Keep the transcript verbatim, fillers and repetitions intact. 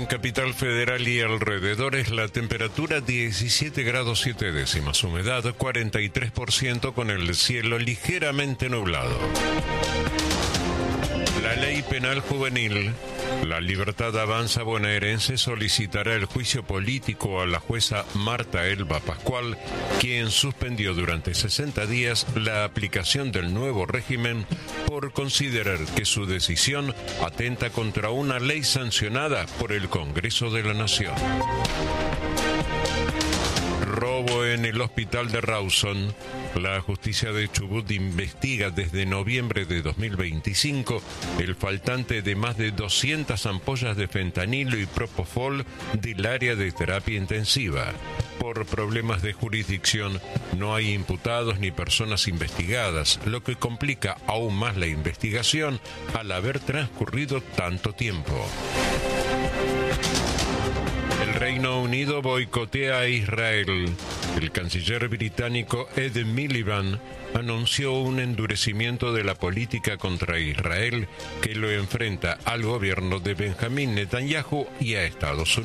En Capital Federal y alrededores la temperatura diecisiete grados siete décimas, humedad cuarenta y tres por ciento con el cielo ligeramente nublado. La ley penal juvenil. La Libertad Avanza bonaerense solicitará el juicio político a la jueza Marta Elba Pascual, quien suspendió durante sesenta días la aplicación del nuevo régimen por considerar que su decisión atenta contra una ley sancionada por el Congreso de la Nación. Robo en el hospital de Rawson. La justicia de Chubut investiga desde noviembre de dos mil veinticinco el faltante de más de doscientas ampollas de fentanilo y propofol del área de terapia intensiva. Por problemas de jurisdicción, no hay imputados ni personas investigadas, lo que complica aún más la investigación al haber transcurrido tanto tiempo. El Reino Unido boicotea a Israel. El canciller británico Ed Miliband anunció un endurecimiento de la política contra Israel que lo enfrenta al gobierno de Benjamín Netanyahu y a Estados Unidos.